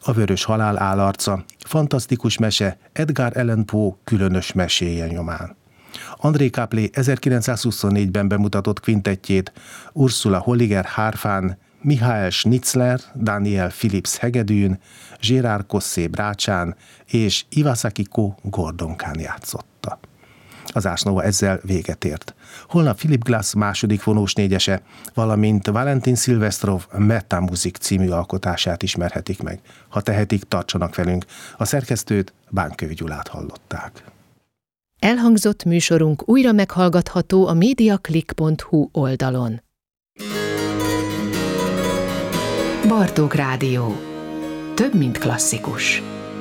A vörös halál állarca, fantasztikus mese Edgar Allan Poe különös meséje nyomán. André Caplé 1924-ben bemutatott kvintettjét Ursula Holliger hárfán, Michael Schnitzler, Daniel Phillips hegedűn, Gérard Cossé brácsán és Iwasaki Ko gordonkán játszotta. Az Ars Nova ezzel véget ért. Holnap Philip Glass második vonós négyese, valamint Valentin Szilvesztrov Metamuzik című alkotását ismerhetik meg. Ha tehetik, tartsanak velünk. A szerkesztőt, Bánkövi Gyulát hallották. Elhangzott műsorunk újra meghallgatható a mediaclick.hu oldalon. Bartók Rádió. Több, mint klasszikus.